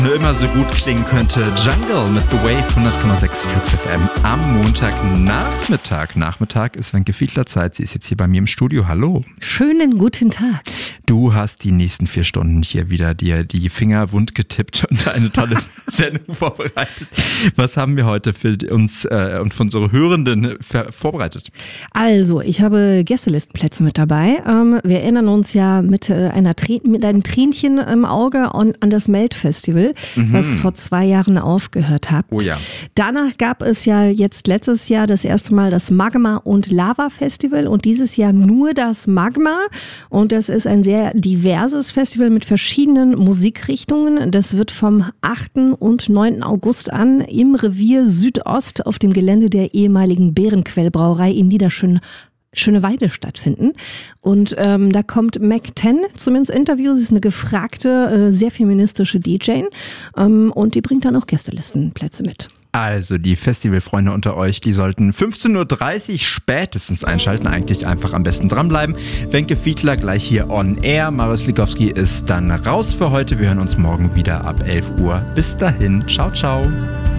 Nur immer so gut klingen könnte Jungle mit The Wave 100,6 Flux FM am Montagnachmittag. Nachmittag ist Wenke Fiedler Zeit. Sie ist jetzt hier bei mir im Studio. Hallo. Schönen guten Tag. Du hast die nächsten 4 Stunden hier wieder dir die Finger wund getippt und eine tolle Sendung vorbereitet. Was haben wir heute für uns und für unsere Hörenden vorbereitet? Also, ich habe Gästelistenplätze mit dabei. Wir erinnern uns ja mit einem Tränchen im Auge an das Melt-Festival, was vor 2 Jahren aufgehört hat. Oh ja. Danach gab es ja jetzt letztes Jahr das erste Mal das Magma- und Lava-Festival und dieses Jahr nur das Magma. Und das ist ein sehr diverses Festival mit verschiedenen Musikrichtungen. Das wird vom 8. und 9. August an im Revier Südost auf dem Gelände der ehemaligen Bärenquellbrauerei in Schöneweide stattfinden. Und da kommt Mac 10 zum Interview. Sie ist eine gefragte, sehr feministische DJ und die bringt dann auch Gästelistenplätze mit. Also die Festivalfreunde unter euch, die sollten 15.30 Uhr spätestens einschalten, eigentlich einfach am besten dranbleiben. Wenke Fiedler gleich hier on air. Marius Likowski ist dann raus für heute. Wir hören uns morgen wieder ab 11 Uhr. Bis dahin, ciao, ciao.